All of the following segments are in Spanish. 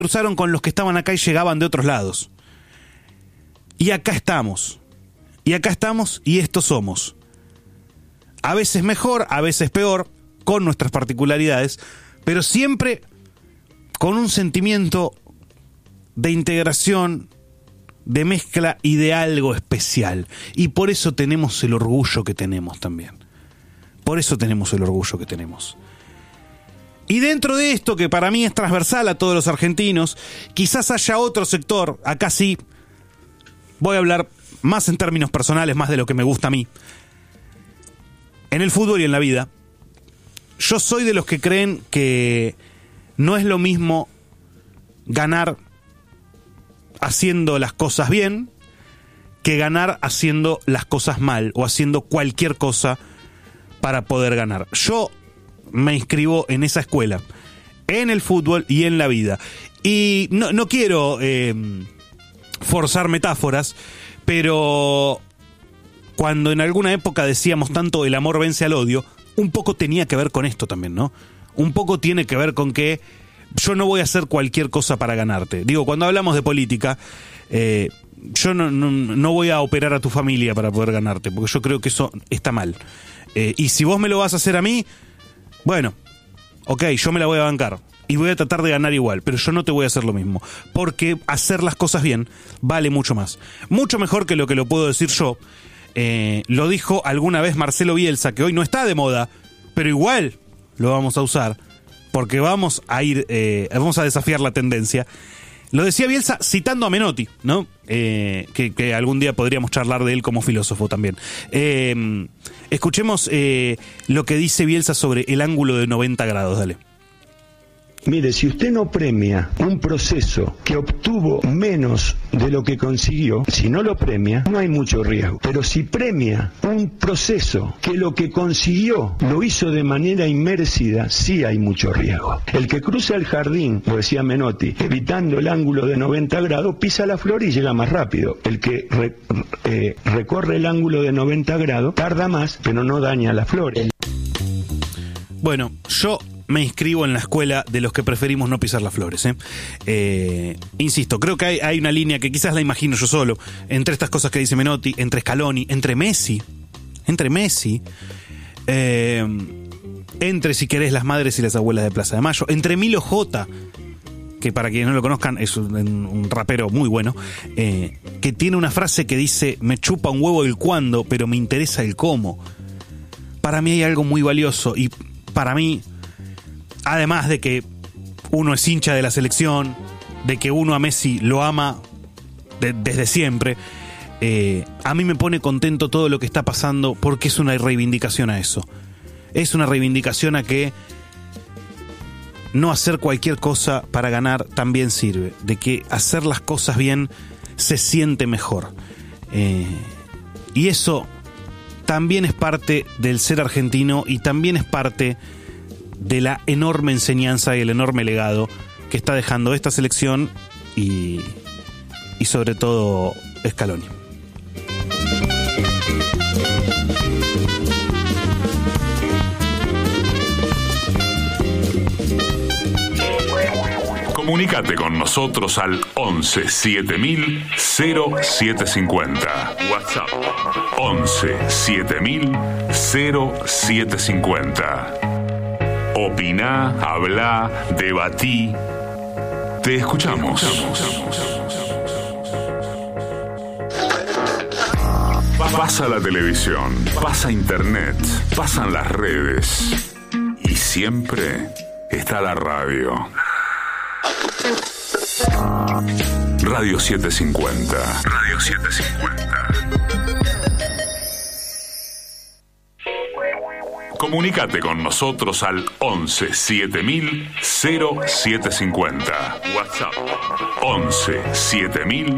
cruzaron con los que estaban acá y llegaban de otros lados. Y acá estamos. Y esto somos. A veces mejor, a veces peor, con nuestras particularidades, pero siempre con un sentimiento de integración, de mezcla y de algo especial. Y por eso tenemos el orgullo que tenemos también. Por eso tenemos el orgullo que tenemos. Y dentro de esto, que para mí es transversal a todos los argentinos, quizás haya otro sector, acá sí, voy a hablar más en términos personales, más de lo que me gusta a mí. En el fútbol y en la vida, yo soy de los que creen que no es lo mismo ganar haciendo las cosas bien que ganar haciendo las cosas mal o haciendo cualquier cosa para poder ganar. Yo me inscribo en esa escuela, en el fútbol y en la vida. Y no quiero forzar metáforas, pero cuando en alguna época decíamos tanto el amor vence al odio, un poco tenía que ver con esto también, ¿no? Un poco tiene que ver con que yo no voy a hacer cualquier cosa para ganarte. Digo, cuando hablamos de política, yo no voy a operar a tu familia para poder ganarte, porque yo creo que eso está mal. Y si vos me lo vas a hacer a mí, bueno, ok, yo me la voy a bancar y voy a tratar de ganar igual, pero yo no te voy a hacer lo mismo, porque hacer las cosas bien vale mucho más. Mucho mejor que lo puedo decir yo. Lo dijo alguna vez Marcelo Bielsa, que hoy no está de moda, pero igual lo vamos a usar, porque vamos a desafiar la tendencia. Lo decía Bielsa citando a Menotti, ¿no? Que algún día podríamos charlar de él como filósofo también. Escuchemos lo que dice Bielsa sobre el ángulo de 90 grados, dale. Mire, si usted no premia un proceso que obtuvo menos de lo que consiguió, si no lo premia, no hay mucho riesgo. Pero si premia un proceso que lo que consiguió lo hizo de manera inmerecida, sí hay mucho riesgo. El que cruza el jardín, lo decía Menotti, evitando el ángulo de 90 grados, pisa la flor y llega más rápido. El que recorre el ángulo de 90 grados tarda más, pero no daña la flor. Bueno, yo me inscribo en la escuela de los que preferimos no pisar las flores. Insisto, creo que hay una línea que quizás la imagino yo solo, entre estas cosas que dice Menotti, entre Scaloni, entre Messi, entre, si querés, las madres y las abuelas de Plaza de Mayo, entre Milo J, que para quienes no lo conozcan es un rapero muy bueno, que tiene una frase que dice: me chupa un huevo el cuándo, pero me interesa el cómo. Para mí hay algo muy valioso, y para mí, además de que uno es hincha de la selección, de que uno a Messi lo ama desde siempre, a mí me pone contento todo lo que está pasando, porque es una reivindicación a eso. Es una reivindicación a que no hacer cualquier cosa para ganar también sirve, de que hacer las cosas bien se siente mejor. Y eso también es parte del ser argentino, y también es parte de la enorme enseñanza y el enorme legado que está dejando esta selección y sobre todo Scaloni. Comunícate con nosotros al 11 7000 0750. WhatsApp 11 7000 0750. Opiná, hablá, debatí. Te escuchamos. Pasa la televisión, pasa internet, pasan las redes. Y siempre está la radio. Radio 750. Radio 750. Comunícate con nosotros al 11 7000 0750. WhatsApp 11 7000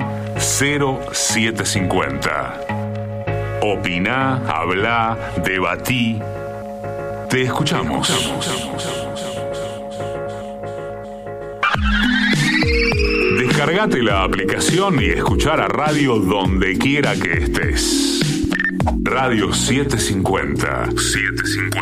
0750. Opiná, hablá, debatí. Te escuchamos. Descargate la aplicación y escuchar a radio donde quiera que estés. Radio 750. 750.